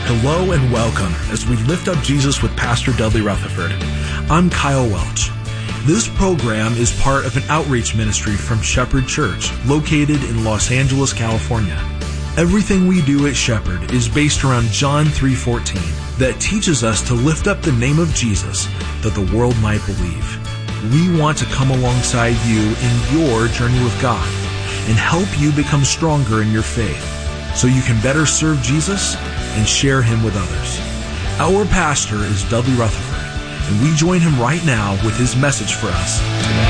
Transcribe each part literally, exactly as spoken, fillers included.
Hello and welcome as we lift up Jesus with Pastor Dudley Rutherford. I'm Kyle Welch. This program is part of an outreach ministry from Shepherd Church, located in Los Angeles, California. Everything we do at Shepherd is based around John three fourteen that teaches us to lift up the name of Jesus that the world might believe. We want to come alongside you in your journey with God and help you become stronger in your faith so you can better serve Jesus and share Him with others. Our pastor is Dudley Rutherford, and we join him right now with his message for us today.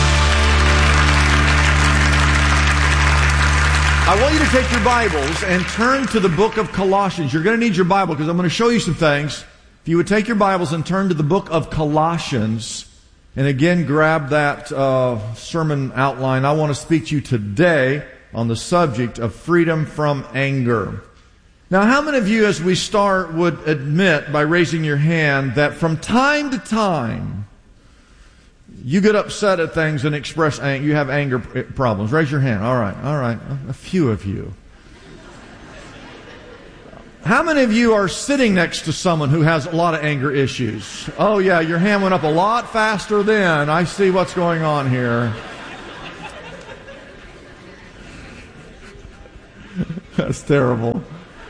I want you to take your Bibles and turn to the book of Colossians. You're going to need your Bible because I'm going to show you some things. If you would take your Bibles and turn to the book of Colossians, and again grab that uh, sermon outline. I want to speak to you today on the subject of freedom from anger. Now, how many of you, as we start, would admit by raising your hand that from time to time you get upset at things and express anger? You have anger problems. Raise your hand. All right, all right. A few of you. How many of you are sitting next to someone who has a lot of anger issues? Oh, yeah, your hand went up a lot faster then. I see what's going on here. That's terrible.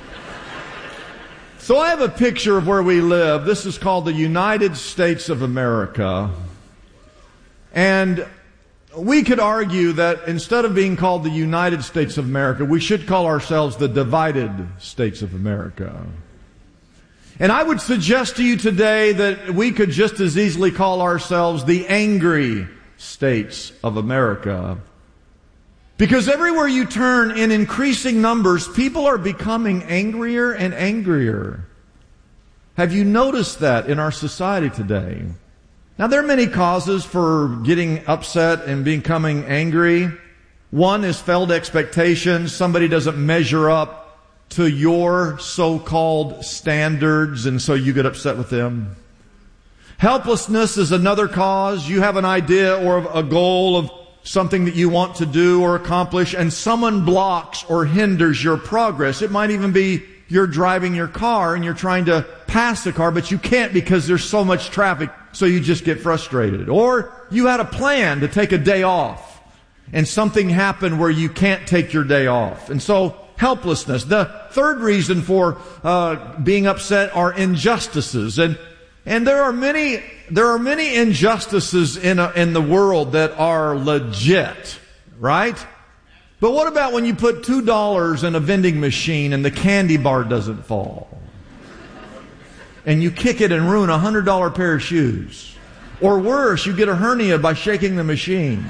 So I have a picture of where we live. This is called the United States of America. And we could argue that instead of being called the United States of America, we should call ourselves the divided States of America. And I would suggest to you today that we could just as easily call ourselves the angry States of America. Because everywhere you turn, in increasing numbers, people are becoming angrier and angrier. Have you noticed that in our society today? Now, there are many causes for getting upset and becoming angry. One is failed expectations. Somebody doesn't measure up to your so-called standards, and so you get upset with them. Helplessness is another cause. You have an idea or a goal of something that you want to do or accomplish, and someone blocks or hinders your progress. It might even be you're driving your car and you're trying to pass the car, but you can't because there's so much traffic, so you just get frustrated. Or you had a plan to take a day off, and something happened where you can't take your day off. And so, helplessness. The third reason for uh, being upset are injustices. And and there are many there are many injustices in a, in the world that are legit, right? But what about when you put two dollars in a vending machine and the candy bar doesn't fall? And you kick it and ruin a one hundred dollar pair of shoes. Or worse, you get a hernia by shaking the machine.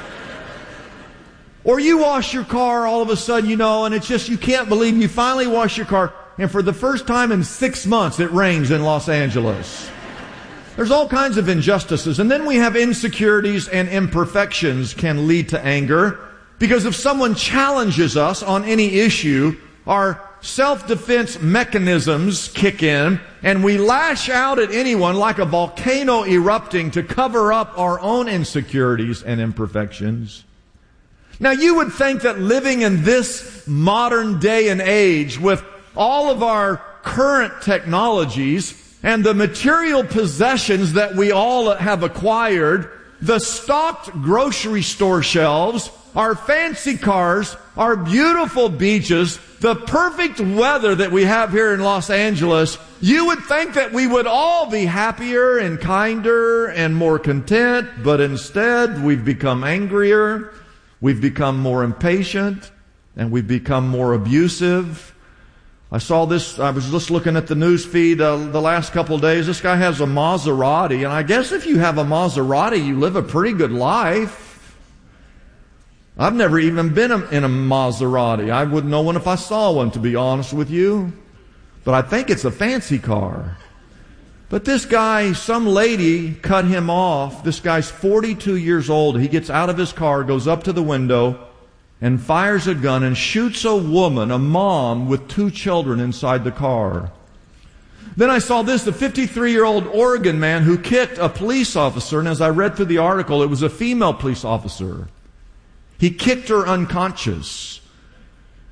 Or you wash your car all of a sudden, you know, and it's just, you can't believe you finally wash your car, and for the first time in six months it rains in Los Angeles. There's all kinds of injustices. And then we have insecurities and imperfections can lead to anger. Because if someone challenges us on any issue, our self-defense mechanisms kick in, and we lash out at anyone like a volcano erupting to cover up our own insecurities and imperfections. Now, you would think that living in this modern day and age with all of our current technologies and the material possessions that we all have acquired, the stocked grocery store shelves, our fancy cars, our beautiful beaches, the perfect weather that we have here in Los Angeles, you would think that we would all be happier and kinder and more content, but instead we've become angrier, we've become more impatient, and we've become more abusive. I saw this, I was just looking at the news feed uh, the last couple of days. This guy has a Maserati, and I guess if you have a Maserati, you live a pretty good life. I've never even been in a Maserati. I wouldn't know one if I saw one, to be honest with you. But I think it's a fancy car. But this guy, some lady cut him off. This guy's forty-two years old. He gets out of his car, goes up to the window, and fires a gun and shoots a woman, a mom with two children inside the car. Then I saw this, the fifty-three-year-old Oregon man who kicked a police officer, and as I read through the article, it was a female police officer. He kicked her unconscious.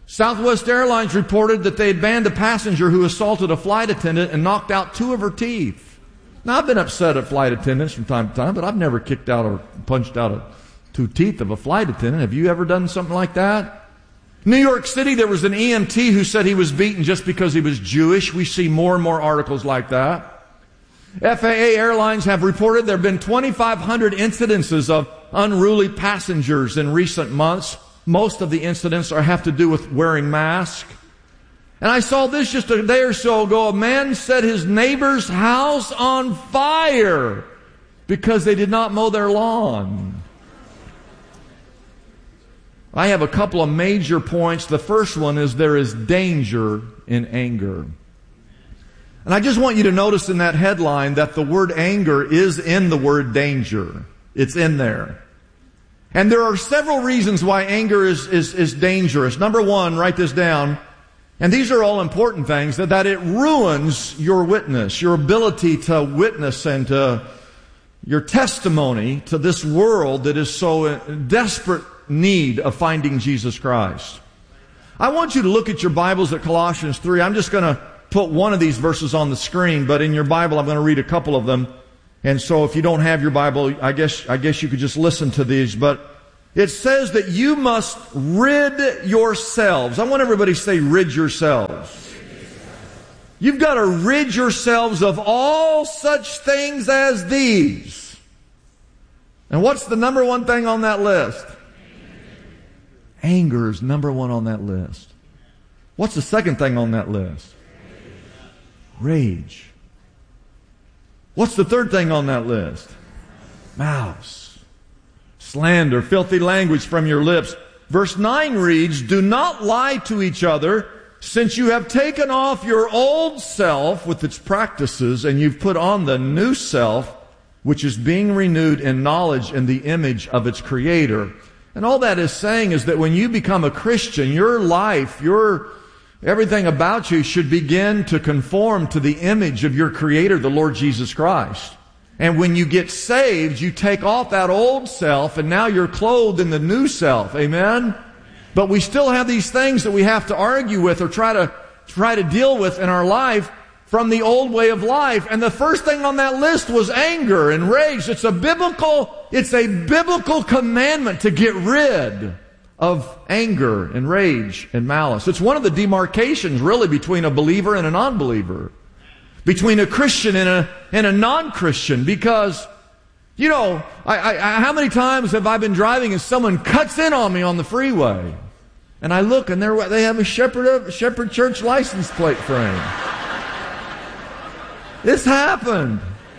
Southwest Airlines reported that they had banned a passenger who assaulted a flight attendant and knocked out two of her teeth. Now, I've been upset at flight attendants from time to time, but I've never kicked out or punched out a, two teeth of a flight attendant. Have you ever done something like that? New York City, there was an E M T who said he was beaten just because he was Jewish. We see more and more articles like that. F A A airlines have reported there have been twenty-five hundred incidences of unruly passengers in recent months. Most of the incidents are, have to do with wearing masks. And I saw this just a day or so ago. A man set his neighbor's house on fire because they did not mow their lawn. I have a couple of major points. The first one is there is danger in anger. And I just want you to notice in that headline that the word anger is in the word danger. It's in there. And there are several reasons why anger is, is, is dangerous. Number one, write this down. And these are all important things, that, that it ruins your witness, your ability to witness and to your testimony to this world that is so in desperate need of finding Jesus Christ. I want you to look at your Bibles at Colossians three. I'm just going to put one of these verses on the screen, but in your Bible I'm going to read a couple of them. And so if you don't have your Bible, I guess, I guess you could just listen to these. But it says that you must rid yourselves. I want everybody to say rid yourselves. You've got to rid yourselves of all such things as these. And what's the number one thing on that list? Anger is number one on that list. What's the second thing on that list? Rage. What's the third thing on that list? Malice. Slander, filthy language from your lips. Verse nine reads, do not lie to each other, since you have taken off your old self with its practices, and you've put on the new self, which is being renewed in knowledge in the image of its Creator. And all that is saying is that when you become a Christian, your life, your everything about you should begin to conform to the image of your Creator, the Lord Jesus Christ. And when you get saved, you take off that old self, and now you're clothed in the new self. Amen? But we still have these things that we have to argue with or try to try to deal with in our life from the old way of life. And the first thing on that list was anger and rage. It's a biblical, it's a biblical commandment to get rid of anger and rage and malice. It's one of the demarcations really between a believer and a non-believer. Between a Christian and a, and a non-Christian. Because, you know, I, I, how many times have I been driving and someone cuts in on me on the freeway? And I look and they're, they have a Shepherd, Shepherd Church license plate frame. This happened.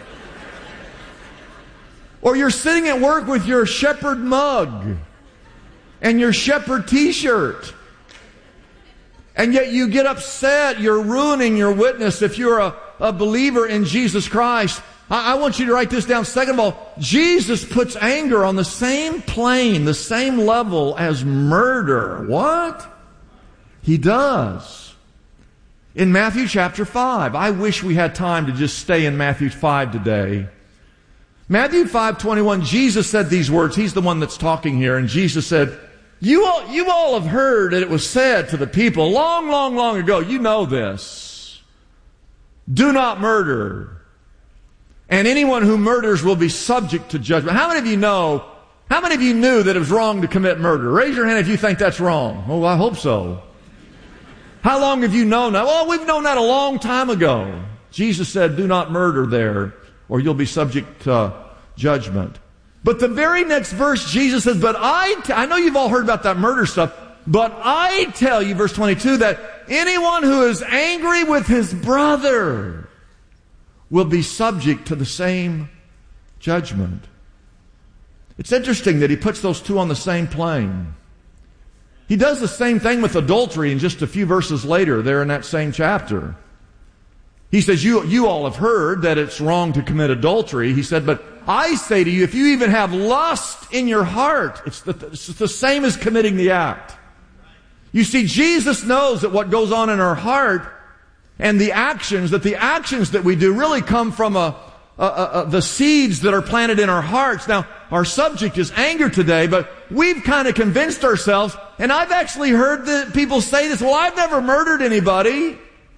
Or you're sitting at work with your Shepherd mug and your Shepherd t-shirt. And yet you get upset. You're ruining your witness if you're a, a believer in Jesus Christ. I, I want you to write this down. Second of all, Jesus puts anger on the same plane, the same level as murder. What? He does. In Matthew chapter five. I wish we had time to just stay in Matthew five today. Matthew five twenty-one, Jesus said these words. He's the one that's talking here. And Jesus said, You all, you all have heard that it was said to the people long, long, long ago, you know this, do not murder, and anyone who murders will be subject to judgment. How many of you know, how many of you knew that it was wrong to commit murder? Raise your hand if you think that's wrong. Oh, I hope so. How long have you known that? Well, we've known that a long time ago. Jesus said, do not murder there, or you'll be subject to judgment. But the very next verse, Jesus says, but I, t- I know you've all heard about that murder stuff, but I tell you, verse twenty-two, that anyone who is angry with his brother will be subject to the same judgment. It's interesting that he puts those two on the same plane. He does the same thing with adultery in just a few verses later there in that same chapter. He says, you, you all have heard that it's wrong to commit adultery. He said, but I say to you, if you even have lust in your heart, it's the, it's the same as committing the act. You see, Jesus knows that what goes on in our heart and the actions, that the actions that we do really come from a, uh, uh, the seeds that are planted in our hearts. Now, our subject is anger today, but we've kind of convinced ourselves, and I've actually heard the people say this, well, I've never murdered anybody.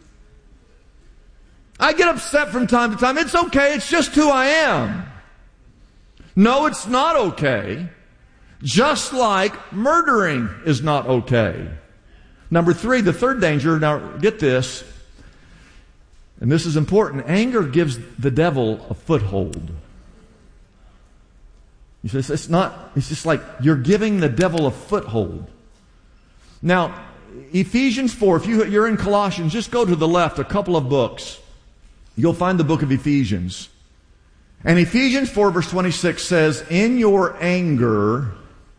I get upset from time to time. It's okay. It's just who I am. No, it's not okay. Just like murdering is not okay. Number three, the third danger, now get this, and this is important. Anger gives the devil a foothold. You say, it's not, it's just like you're giving the devil a foothold. Now, Ephesians four, if you, you're in Colossians, just go to the left a couple of books. You'll find the book of Ephesians. And Ephesians four verse twenty-six says, in your anger,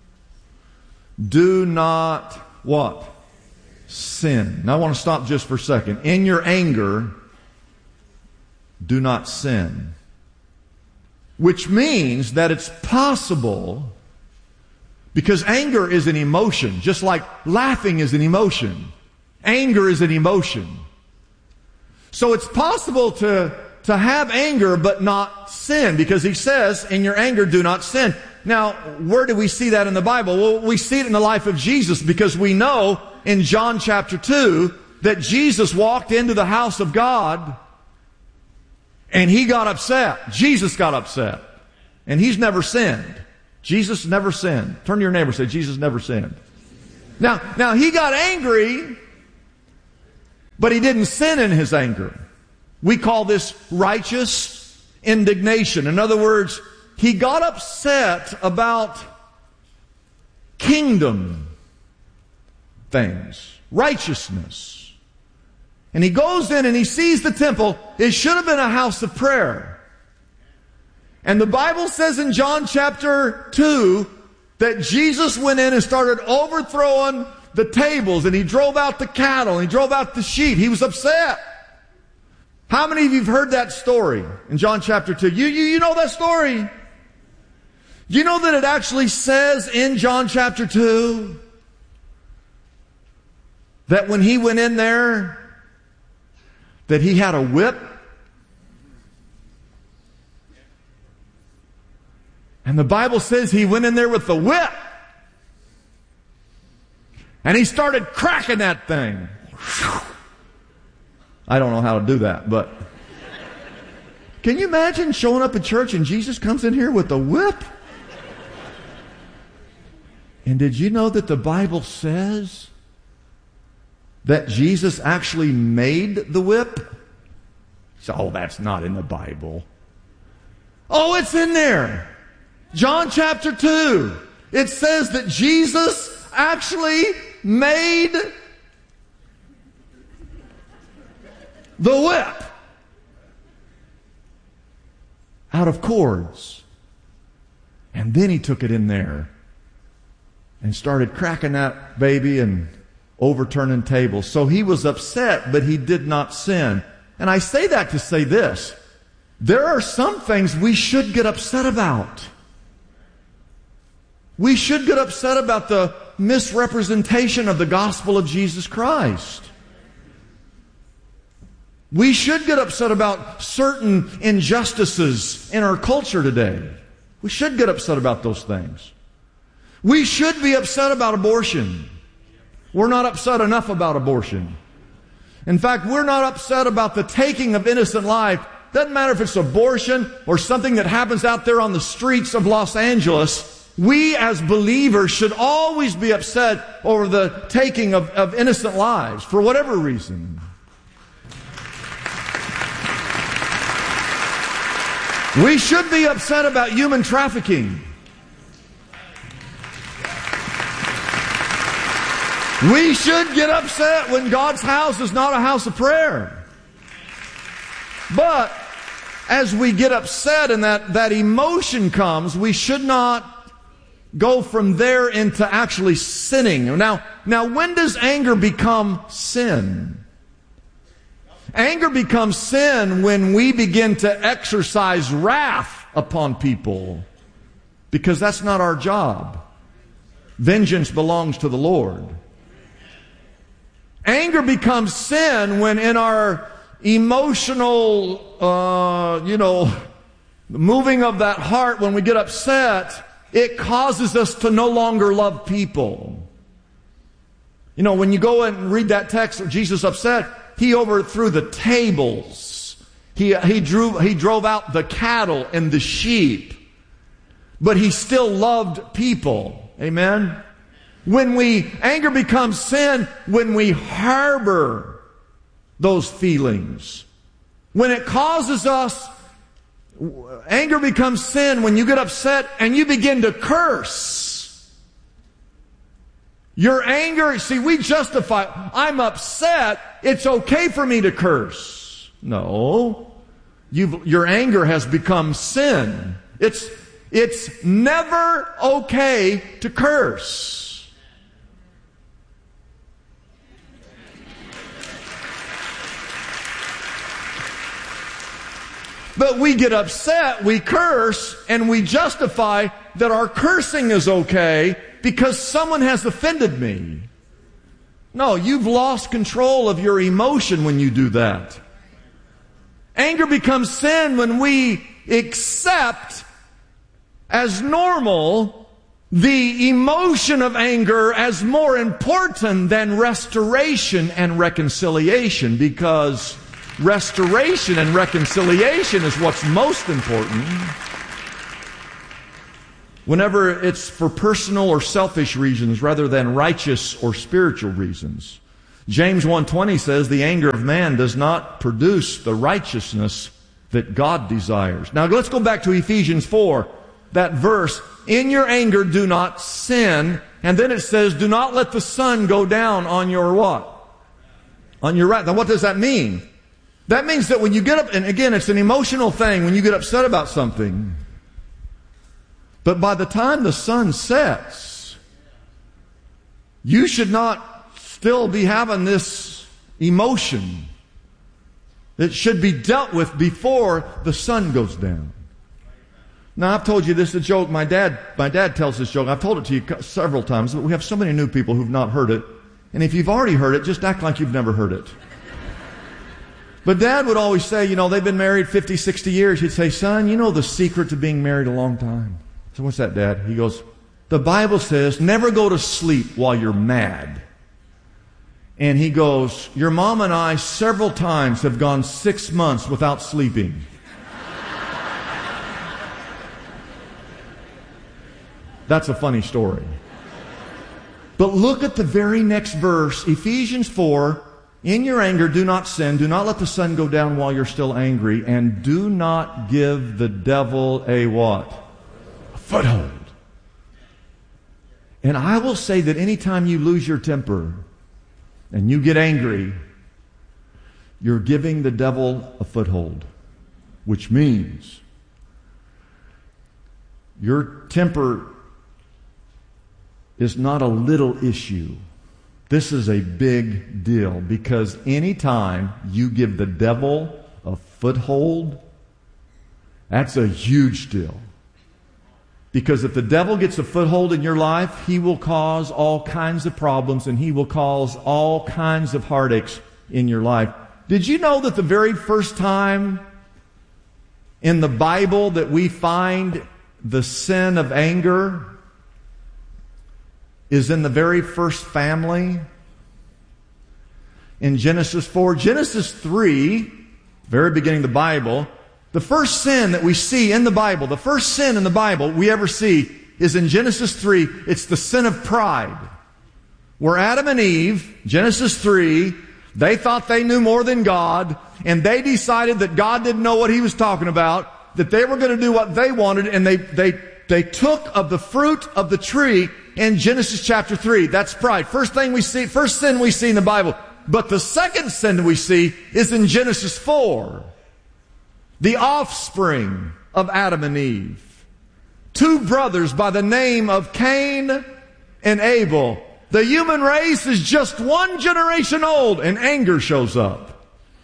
do not, what? Sin. Now I want to stop just for a second. In your anger, do not sin. Which means that it's possible, because anger is an emotion, just like laughing is an emotion. Anger is an emotion. So it's possible to, to have anger but not sin, because he says, in your anger, do not sin. Now, where do we see that in the Bible? Well, we see it in the life of Jesus, because we know in John chapter two that Jesus walked into the house of God and he got upset. Jesus got upset. And he's never sinned. Jesus never sinned. Turn to your neighbor and say, Jesus never sinned. Now, now he got angry, but he didn't sin in his anger. We call this righteous indignation. In other words, he got upset about kingdom things, righteousness. And he goes in and he sees the temple. It should have been a house of prayer. And the Bible says in John chapter two that Jesus went in and started overthrowing the tables, and he drove out the cattle, and he drove out the sheep. He was upset. How many of you have heard that story in John chapter two? You, you, you know that story? You know that it actually says in John chapter two that when he went in there, that he had a whip? And the Bible says he went in there with the whip. And he started cracking that thing. I don't know how to do that, but can you imagine showing up at church and Jesus comes in here with a whip? And did you know that the Bible says that Jesus actually made the whip? So, oh, that's not in the Bible. Oh, it's in there. John chapter two. It says that Jesus actually made the whip out of cords. And then he took it in there and started cracking that baby and overturning tables. So he was upset, but he did not sin. And I say that to say this. There are some things we should get upset about. We should get upset about the misrepresentation of the gospel of Jesus Christ. We should get upset about certain injustices in our culture today. We should get upset about those things. We should be upset about abortion. We're not upset enough about abortion. In fact, we're not upset about the taking of innocent life. Doesn't matter if it's abortion or something that happens out there on the streets of Los Angeles. We as believers should always be upset over the taking of, of innocent lives for whatever reason. We should be upset about human trafficking. We should get upset when God's house is not a house of prayer. But as we get upset and that, that emotion comes, we should not go from there into actually sinning. Now, now when does anger become sin? Anger becomes sin when we begin to exercise wrath upon people, because that's not our job. Vengeance belongs to the Lord. Anger becomes sin when in our emotional, uh, you know, The moving of that heart when we get upset, it causes us to no longer love people. You know, when you go and read that text of Jesus upset, he overthrew the tables. He, he, drew, he drove out the cattle and the sheep. But he still loved people. Amen? When we, anger becomes sin when we harbor those feelings. When it causes us, anger becomes sin when you get upset and you begin to curse. Your anger, see, we justify, I'm upset, it's okay for me to curse. No. You've, your anger has become sin. It's, it's never okay to curse. But we get upset, we curse, and we justify that our cursing is okay because someone has offended me. No, you've lost control of your emotion when you do that. Anger becomes sin when we accept as normal the emotion of anger as more important than restoration and reconciliation, because restoration and reconciliation is what's most important. Whenever it's for personal or selfish reasons rather than righteous or spiritual reasons. James one twenty says the anger of man does not produce the righteousness that God desires. Now let's go back to Ephesians four, that verse, in your anger do not sin. And then it says, do not let the sun go down on your what? On your wrath. Now what does that mean? That means that when you get up, and again, it's an emotional thing when you get upset about something. But by the time the sun sets, you should not still be having this emotion. It should be dealt with before the sun goes down. Now, I've told you this is a joke. My dad, my dad tells this joke. I've told it to you several times, but we have so many new people who've not heard it. And if you've already heard it, just act like you've never heard it. But Dad would always say, you know, they've been married fifty, sixty years. He'd say, son, you know the secret to being married a long time? So what's that, Dad? He goes, the Bible says, never go to sleep while you're mad. And he goes, your mom and I several times have gone six months without sleeping. That's a funny story. But look at the very next verse, Ephesians four. In your anger, do not sin. Do not let the sun go down while you're still angry. And do not give the devil a what? A foothold. And I will say that anytime you lose your temper and you get angry, you're giving the devil a foothold. Which means your temper is not a little issue. This is a big deal, because anytime you give the devil a foothold, that's a huge deal. Because if the devil gets a foothold in your life, he will cause all kinds of problems and he will cause all kinds of heartaches in your life. Did you know that the very first time in the Bible that we find the sin of anger is in the very first family? In Genesis four. Genesis three, very beginning of the Bible, the first sin that we see in the Bible, the first sin in the Bible we ever see is in Genesis three. It's the sin of pride. Where Adam and Eve, Genesis three, they thought they knew more than God, and they decided that God didn't know what He was talking about, that they were going to do what they wanted, and they, they, they took of the fruit of the tree in Genesis chapter three. That's pride. First thing we see, first sin we see in the Bible. But the second sin that we see is in Genesis four. The offspring of Adam and Eve. Two brothers by the name of Cain and Abel. The human race is just one generation old, and anger shows up.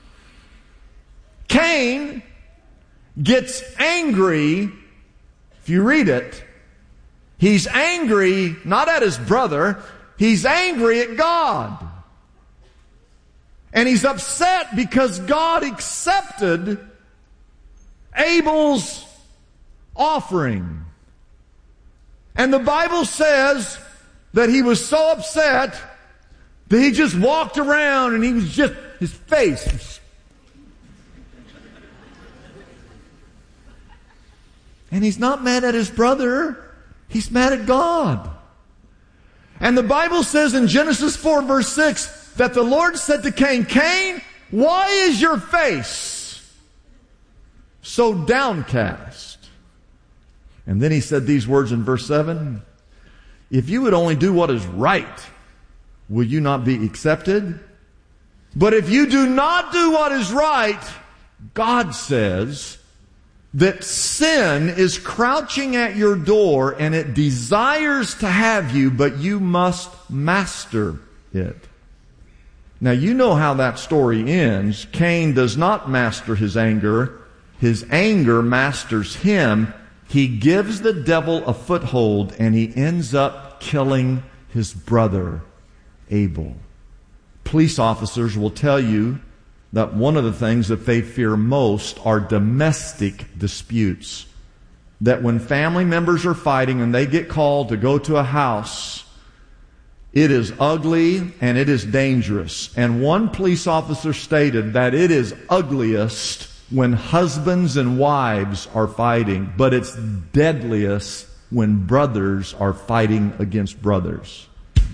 Cain gets angry. If you read it, he's angry not at his brother, he's angry at God. And he's upset because God accepted Abel's offering. And the Bible says that he was so upset that he just walked around and he was just, his face. And he's not mad at his brother. He's mad at God. And the Bible says in Genesis four verse six that the Lord said to Cain, Cain, why is your face so downcast? And then he said these words in verse seven, if you would only do what is right, will you not be accepted? But if you do not do what is right, God says that sin is crouching at your door and it desires to have you, but you must master it. Now you know how that story ends. Cain does not master his anger. His anger masters him. He gives the devil a foothold and he ends up killing his brother, Abel. Police officers will tell you that one of the things that they fear most are domestic disputes. That when family members are fighting and they get called to go to a house, it is ugly and it is dangerous. And one police officer stated that it is ugliest when husbands and wives are fighting, but it's deadliest when brothers are fighting against brothers.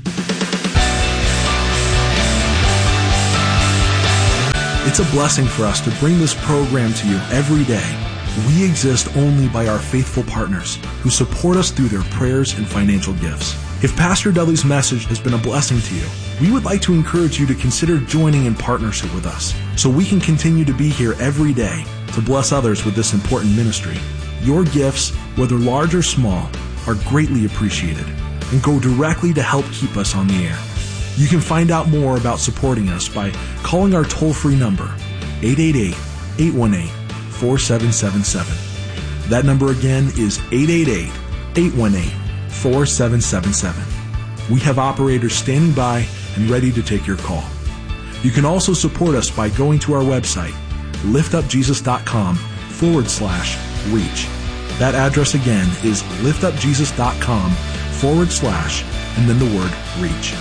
It's a blessing for us to bring this program to you every day. We exist only by our faithful partners who support us through their prayers and financial gifts. If Pastor Dudley's message has been a blessing to you, we would like to encourage you to consider joining in partnership with us so we can continue to be here every day to bless others with this important ministry. Your gifts, whether large or small, are greatly appreciated and go directly to help keep us on the air. You can find out more about supporting us by calling our toll-free number, eight eight eight, eight one eight, four seven seven seven. That number again is eight eight eight, eight one eight, four seven seven seven. We have operators standing by and ready to take your call. You can also support us by going to our website, liftupjesus.com forward slash reach. That address again is liftupjesus.com forward slash and then the word reach.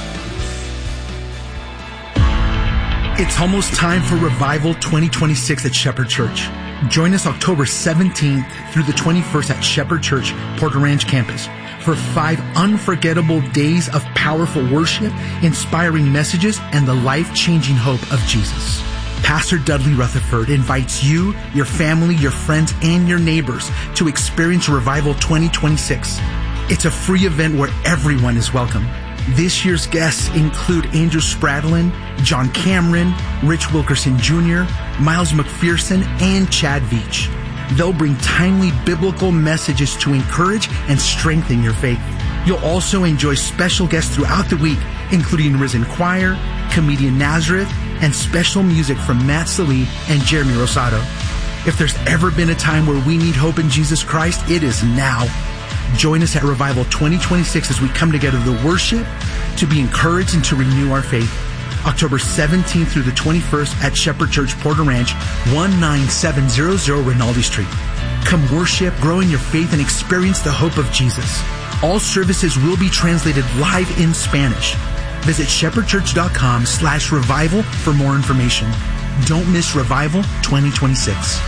It's almost time for Revival twenty twenty-six at Shepherd Church. Join us October seventeenth through the twenty-first at Shepherd Church, Porter Ranch campus for five unforgettable days of powerful worship, inspiring messages, and the life-changing hope of Jesus. Pastor Dudley Rutherford invites you, your family, your friends, and your neighbors to experience Revival twenty twenty-six. It's a free event where everyone is welcome. This year's guests include Andrew Spradlin, John Cameron, Rich Wilkerson Junior, Miles McPherson, and Chad Veach. They'll bring timely biblical messages to encourage and strengthen your faith. You'll also enjoy special guests throughout the week, including Risen Choir, Comedian Nazareth, and special music from Matt Sallee and Jeremy Rosado. If there's ever been a time where we need hope in Jesus Christ, it is now. Join us at Revival twenty twenty-six as we come together to worship, to be encouraged, and to renew our faith. October seventeenth through the twenty-first at Shepherd Church, Porter Ranch, one nine seven zero zero Rinaldi Street. Come worship, grow in your faith, and experience the hope of Jesus. All services will be translated live in Spanish. Visit shepherdchurch.com slash revival for more information. Don't miss Revival twenty twenty-six.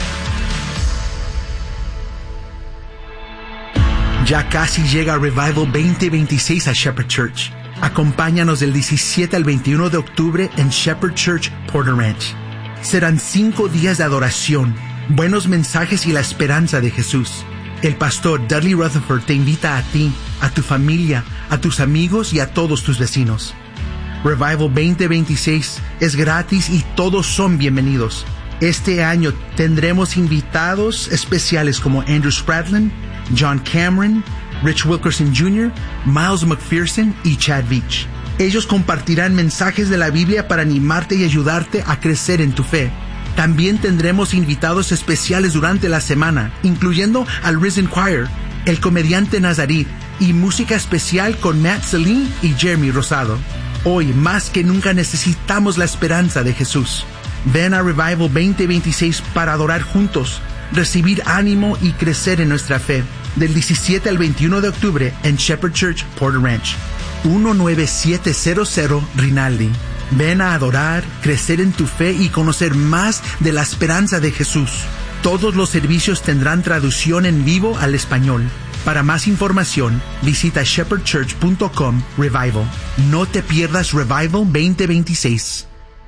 Ya casi llega Revival veinte veintiséis a Shepherd Church. Acompáñanos del diecisiete al veintiuno de octubre en Shepherd Church, Porter Ranch. Serán cinco días de adoración, buenos mensajes y la esperanza de Jesús. El pastor Dudley Rutherford te invita a ti, a tu familia, a tus amigos y a todos tus vecinos. Revival veinte veintiséis es gratis y todos son bienvenidos. Este año tendremos invitados especiales como Andrew Spradlin, John Cameron, Rich Wilkerson Junior, Miles McPherson y Chad Veach. Ellos compartirán mensajes de la Biblia para animarte y ayudarte a crecer en tu fe. También tendremos invitados especiales durante la semana, incluyendo al Risen Choir, el comediante Nazarit y música especial con Matt Sallee y Jeremy Rosado. Hoy, más que nunca, necesitamos la esperanza de Jesús. Ven a Revival veinte veintiséis para adorar juntos, recibir ánimo y crecer en nuestra fe. Del diecisiete al veintiuno de octubre en Shepherd Church, Porter Ranch, diecinueve siete cero cero Rinaldi. Ven a adorar, crecer en tu fe y conocer más de la esperanza de Jesús. Todos los servicios tendrán traducción en vivo al español. Para más información, visita shepherd church punto com Revival. No te pierdas Revival veinte veintiséis.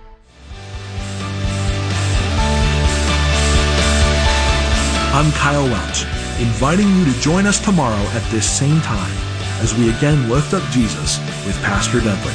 I'm Kyle Welch, inviting you to join us tomorrow at this same time as we again lift up Jesus with Pastor Dudley.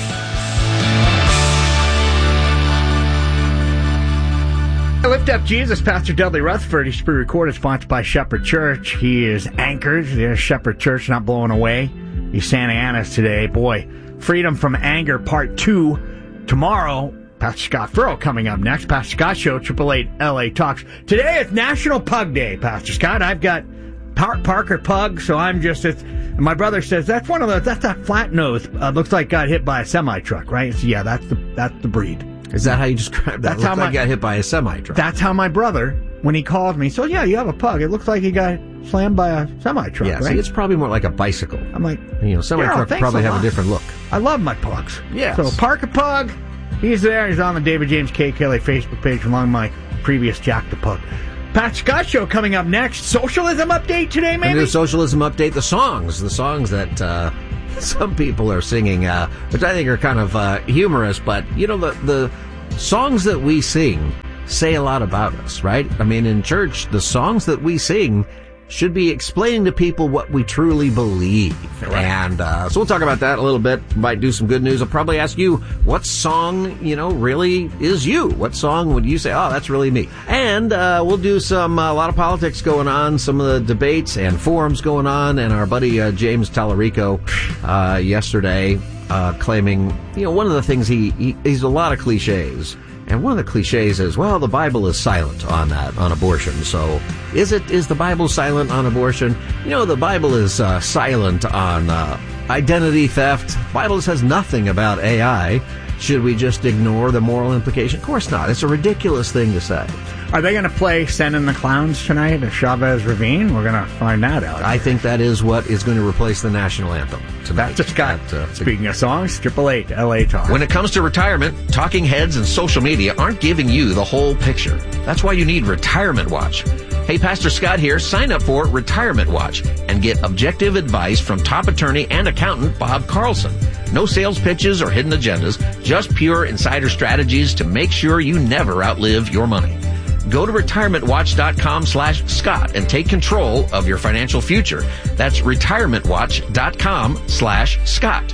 Lift Up Jesus, Pastor Dudley Rutherford. He's pre-recorded, sponsored by Shepherd Church. He is anchored. There's Shepherd Church, not blowing away. He's Santa Ana's today. Boy, Freedom from Anger, Part two. Tomorrow, Pastor Scott Furrow coming up next. Pastor Scott Show, triple eight L A Talks. Today is National Pug Day, Pastor Scott. I've got Par- Parker Pug, so I'm just... It's, my brother says, that's one of those, that's that flat nose. Uh, looks like got hit by a semi-truck, right? So yeah, that's the that's the breed. Is that how you describe that? That's Looks how like my, got hit by a semi-truck. That's how my brother, when he called me, so yeah, you have a pug. It looks like he got slammed by a semi-truck, yeah, right? See, it's probably more like a bicycle. I'm like, you know, semi-truck yeah, probably a have lot. a different look. I love my pugs. Yes. So Parker Pug, he's there. He's on the David James K. Kelly Facebook page along my previous Jack the Pug. Pat Scott Show coming up next. Socialism update today, maybe? And the socialism update, the songs, the songs that uh, some people are singing, uh, which I think are kind of uh, humorous, but, you know, the... the songs that we sing say a lot about us, right? I mean, in church, the songs that we sing should be explaining to people what we truly believe. Right. And uh, so we'll talk about that a little bit. Might do some good news. I'll probably ask you, what song, you know, really is you? What song would you say, oh, that's really me? And uh, we'll do some, uh, a lot of politics going on, some of the debates and forums going on, and our buddy uh, James Tallarico uh, yesterday uh, claiming, you know, one of the things he, he, he's a lot of cliches. And one of the cliches is, well, the Bible is silent on that, on abortion. So is it, is the Bible silent on abortion? You know, the Bible is uh, silent on uh, identity theft. The Bible says nothing about A I. Should we just ignore the moral implication? Of course not. It's a ridiculous thing to say. Are they going to play Send in the Clowns tonight at Chavez Ravine? We're going to find that out. I think that is what is going to replace the national anthem tonight. That's just got, that, uh, speaking of songs, triple eight L A Talk. When it comes to retirement, talking heads and social media aren't giving you the whole picture. That's why you need Retirement Watch. Hey, Pastor Scott here. Sign up for Retirement Watch and get objective advice from top attorney and accountant Bob Carlson. No sales pitches or hidden agendas, just pure insider strategies to make sure you never outlive your money. Go to retirement watch dot com slash Scott and take control of your financial future. That's retirement watch dot com slash Scott.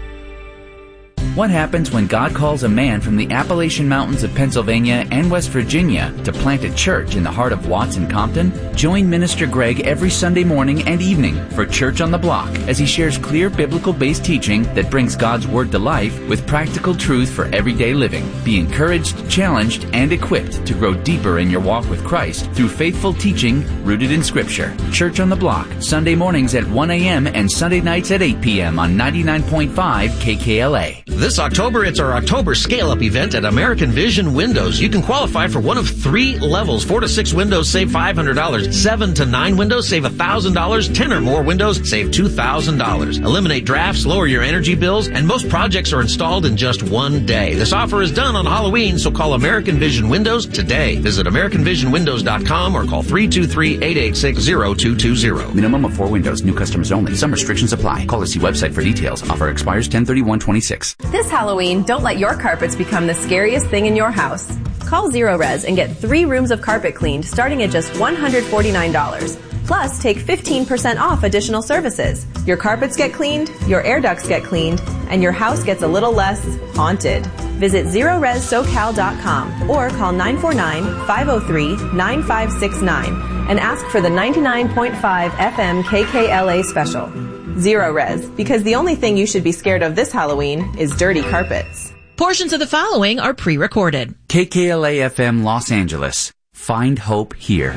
What happens when God calls a man from the Appalachian Mountains of Pennsylvania and West Virginia to plant a church in the heart of Watts and Compton? Join Minister Greg every Sunday morning and evening for Church on the Block as he shares clear biblical-based teaching that brings God's Word to life with practical truth for everyday living. Be encouraged, challenged, and equipped to grow deeper in your walk with Christ through faithful teaching rooted in Scripture. Church on the Block, Sunday mornings at one a.m. and Sunday nights at eight p.m. on ninety-nine point five K K L A. This October, it's our October Scale-Up event at American Vision Windows. You can qualify for one of three levels. Four to six windows, save five hundred dollars. Seven to nine windows, save one thousand dollars. Ten or more windows, save two thousand dollars. Eliminate drafts, lower your energy bills, and most projects are installed in just one day. This offer is done on Halloween, so call American Vision Windows today. Visit american vision windows dot com or call three two three, eight eight six, zero two two zero. Minimum of four windows. New customers only. Some restrictions apply. Call or see website for details. Offer expires ten thirty-one twenty-six. This Halloween, don't let your carpets become the scariest thing in your house. Call Zero Res and get three rooms of carpet cleaned starting at just one hundred forty-nine dollars. Plus, take fifteen percent off additional services. Your carpets get cleaned, your air ducts get cleaned, and your house gets a little less haunted. Visit zero res socal dot com or call nine four nine, five oh three, nine five six nine and ask for the ninety-nine point five F M K K L A special. Zero Res, because the only thing you should be scared of this Halloween is dirty carpets. Portions of the following are pre-recorded. K K L A F M Los Angeles. Find hope here.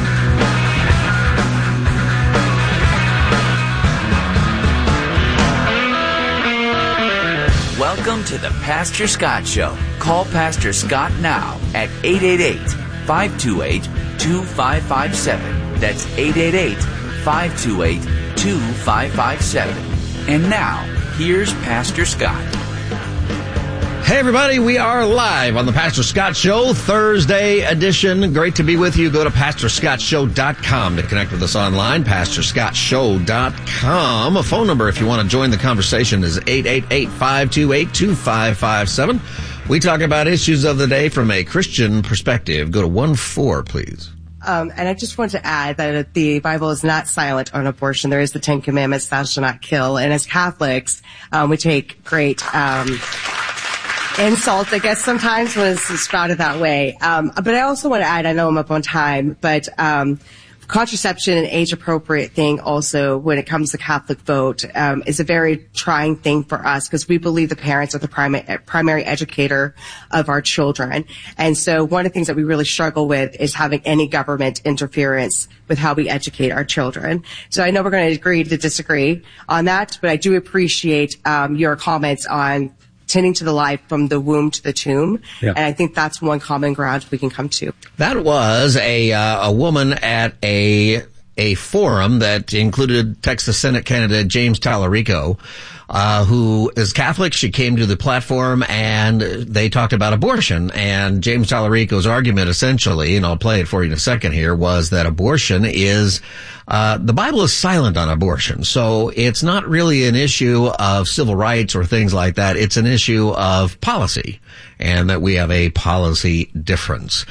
Welcome to the Pastor Scott Show. Call Pastor Scott now at eight eight eight, five two eight, two five five seven. That's eight eight eight, five two eight, two five five seven. And now, here's Pastor Scott. Hey everybody, we are live on the Pastor Scott Show, Thursday edition. Great to be with you. Go to pastor scott show dot com to connect with us online, pastor scott show dot com. A phone number if you want to join the conversation is eight eight eight, five two eight, two five five seven. We talk about issues of the day from a Christian perspective. Go to one four, please. Um, and I just want to add that the Bible is not silent on abortion. There is the Ten Commandments, thou shalt not kill. And as Catholics, um, we take great um insult, I guess, sometimes when it's sprouted that way. Um, but I also want to add, I know I'm up on time, but um, contraception and age-appropriate thing also, when it comes to Catholic vote, um, is a very trying thing for us because we believe the parents are the primary, primary educator of our children. And so one of the things that we really struggle with is having any government interference with how we educate our children. So I know we're going to agree to disagree on that, but I do appreciate um, your comments on tending to the life from the womb to the tomb. Yeah. And I think that's one common ground we can come to. That was a uh, a woman at a a forum that included Texas Senate candidate James Tallarico, uh, who is Catholic. She came to the platform and they talked about abortion. And James Tallarico's argument essentially, and I'll play it for you in a second here, was that abortion is Uh, the Bible is silent on abortion, so it's not really an issue of civil rights or things like that. It's an issue of policy, and that we have a policy difference.